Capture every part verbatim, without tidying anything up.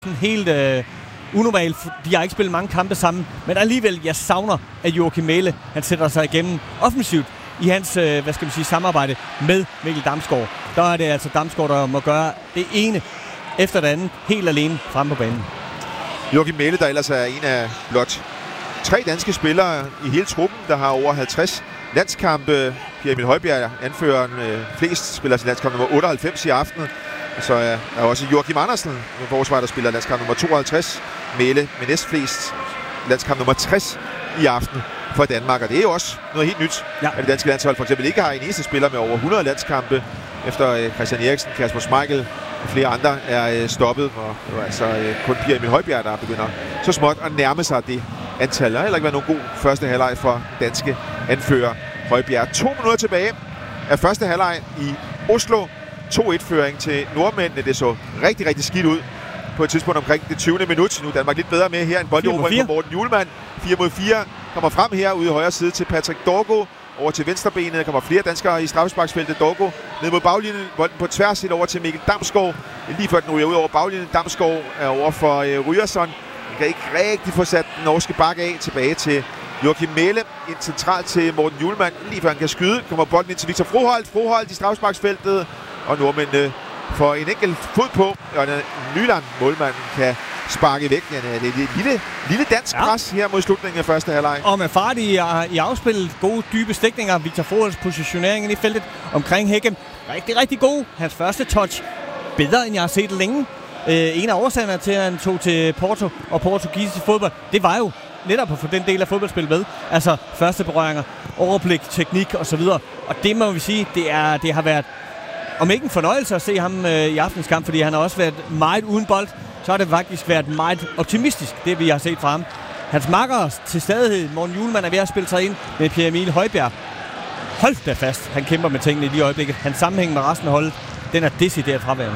helt øh, unormalt. De har ikke spillet mange kampe sammen, men alligevel, jeg savner, at Joachim Mæhle, han sætter sig igennem offensivt i hans, øh, hvad skal man sige, samarbejde med Mikkel Damsgaard. Der er det altså Damsgaard, der må gøre det ene efter det andet, helt alene fremme på banen. Joachim Mæhle, der ellers er en af blot tre danske spillere i hele truppen, der har over halvtreds landskampe. Pierre Emil Højbjerg, anføreren, øh, flest spiller sin landskamp nummer otteoghalvfems i aften. Og så er, er også Joachim Andersen, forsvar, der spiller landskamp nummer tooghalvtreds. Mæhle med næstflest landskamp nummer tres i aften for Danmark. Og det er jo også noget helt nyt, ja. At det danske landshold for eksempel ikke har en eneste spiller med over hundrede landskampe, efter øh, Christian Eriksen, Kasper Schmeichel og flere andre er øh, stoppet. Og det var altså øh, kun Pierre Emil Højbjerg, der begynder så småt at nærme sig det antal. Der har heller ikke været nogen god første halvleg for danske anfører Højbjerg. To minutter tilbage af første halvleg i Oslo. to et-føring til nordmændene. Det så rigtig, rigtig skidt ud på et tidspunkt omkring det tyvende minut. Nu er Danmark lidt bedre med her. En bolderobring fra Morten Hjulmand. fire mod fire kommer frem her ude i højre side til Patrick Dorgo. Over til venstrebenet. Der kommer flere danskere i straffesparksfeltet. Dorgo ned mod baglinjen. Bolden på tværs over til Mikkel Damsgaard. Lige før den ryger ud over baglinjen. Damsgaard er over for øh, Ryerson. Han kan ikke rigtig få sat den norske bakke af. Tilbage til Joachim Mæhle. En central til Morten Hjulmand. Lige før han kan skyde. Kommer bolden ind til Victor Froholt. Froholt i straffesparksfeltet. Og nordmændene får en enkelt fod på. Og Nyland, målmanden, kan sparke væk. Ja, det er et lille, lille dansk ja. pres her mod slutningen af første halvleg. Og med fart i, i afspillet. Gode, dybe stikninger. Victor Froholts positionering i feltet omkring Hækken. Rigtig, rigtig god. Hans første touch. Bedre, end jeg har set længe. Øh, en af årsagerne til, at han tog til Porto og portugisisk fodbold, det var jo netop at få den del af fodboldspil med. Altså første berøringer, overblik, teknik osv. Og det må vi sige, det, er, det har været om ikke en fornøjelse at se ham øh, i aftens kamp, fordi han har også været meget uden bold, så har det faktisk været meget optimistisk, det vi har set fra ham. Hans makker til stadighed, Morten Hjulmand, er ved at spille sig ind med Pierre Emil Højbjerg. Hold da fast, han kæmper med tingene i de øjeblikke. Hans sammenhæng med resten af holdet, den er decideret fraværende.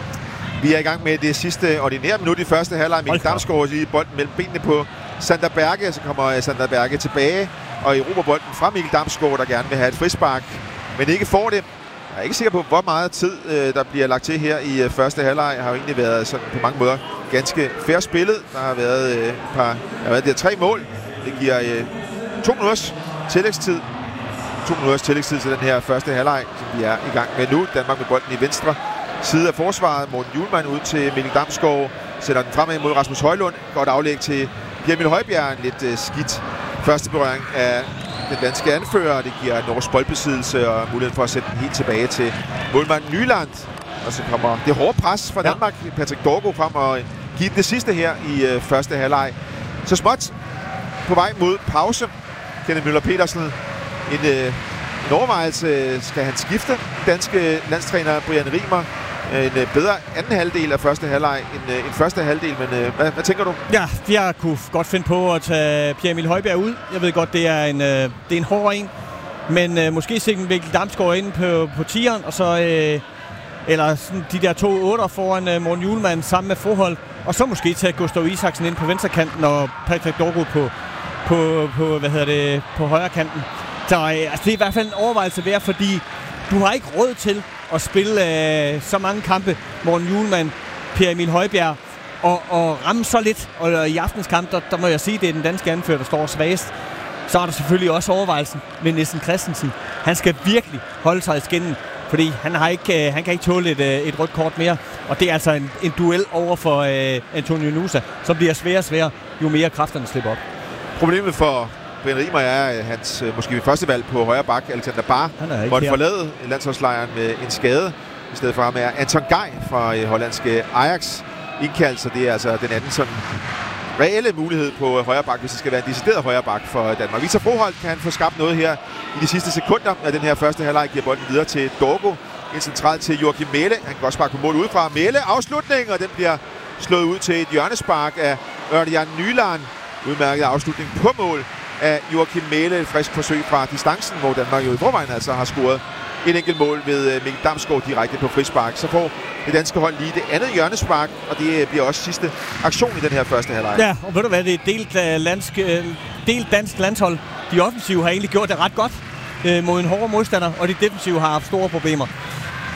Vi er i gang med det sidste ordinære minut i første halvleg. Mikkel Damsgaard i bolden mellem benene på Sander Berge, så kommer Sander Berge tilbage og erobrer bolden fra Mikkel Damsgaard, der gerne vil have et frispark, men ikke får det. Jeg er ikke sikker på, hvor meget tid øh, der bliver lagt til her i øh, første halvleg. Har jo egentlig været sådan på mange måder ganske fair spillet. Der har været øh, et par, der har været der tre mål. Det giver øh, to minutters tillægstid. To minutters tillægstid til den her første halvleg, som vi er i gang med nu. Danmark med bolden i venstre side af forsvaret. Morten Hjulmand ud til Mikkel Damsgaard. Sætter den fremad mod Rasmus Højlund. Godt aflæg til Pierre Emil Højbjerg. En lidt øh, skidt første berøring af den danske anfører. Det giver norsk boldbesiddelse og mulighed for at sætte den helt tilbage til målmand Nyland. Og så kommer det hårde pres fra Danmark. Ja. Patrick Dorgo frem og giver det sidste her i øh, første halvleg. Så småt på vej mod pause. Kenneth Møller Petersen, en, øh, en overvejelse. Skal han skifte? Danske landstræner Brian Rimer. En øh, bedre anden halvdel af første halvleg end, øh, end første halvdel, men øh, hvad, hvad tænker du? Ja, jeg kunne godt finde på at tage Pierre Emil Højbjerg ud. Jeg ved godt, det er en, øh, det er en hård en, men øh, måske se en Mikkel Damsgaard ind på, på tieren, og så øh, eller sådan de der to otter foran øh, Morten Hjulmand sammen med Froholt, og så måske tage Gustav Isaksen ind på venstrekanten og Patrick Dorgo på, på, på, hvad hedder det, på højre kanten. Så øh, altså, det er i hvert fald en overvejelse værd, fordi du har ikke råd til at spille øh, så mange kampe, Morten Hjulmand, Pierre Emil Højbjerg, og, og ramme så lidt. Og øh, i aftens kamp, der, der må jeg sige, det er den danske anfører, der står svagest. Så er der selvfølgelig også overvejelsen med Nielsen Christensen. Han skal virkelig holde sig i skinnen, fordi han, har ikke, øh, han kan ikke tåle et, øh, et rødt kort mere. Og det er altså en, en duel over for øh, Antonio Nusa, som bliver sværere og sværere, jo mere kræfterne slipper op. Problemet for Brian Rimer er hans måske første valg på højre bak, Alexander Bahr, måtte forlade landsholdslejren med en skade. I stedet for ham er Anton Gej fra hollandske Ajax indkaldt, så det er altså den anden sådan reelle mulighed på højre bak, hvis det skal være en decideret højre bak for Danmark. Victor Froholt kan han få skabt noget her i de sidste sekunder af den her første halvleg, giver bolden videre til Dorgo. En central til Joachim Mæhle. Han kan godt sparke på mål udefra. Mæhle afslutning, og den bliver slået ud til et hjørnespark af Ørjan Nyland. Udmærket afslutning på mål af Joachim Mæhle. Et frisk forsøg fra distancen, hvor Danmark jo i forvejen altså har scoret et enkelt mål ved Mikkel Damsgaard direkte på frispark. Så får det danske hold lige det andet hjørnespark, og det bliver også sidste aktion i den her første halvleg. Ja, og ved du hvad, det er delt, landsk, delt dansk landshold. De offensive har egentlig gjort det ret godt øh, mod en hård modstander, og de defensive har haft store problemer.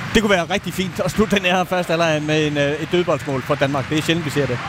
Det kunne være rigtig fint at slutte den her første halvleg med en, et dødboldsmål for Danmark. Det er sjældent, vi ser det.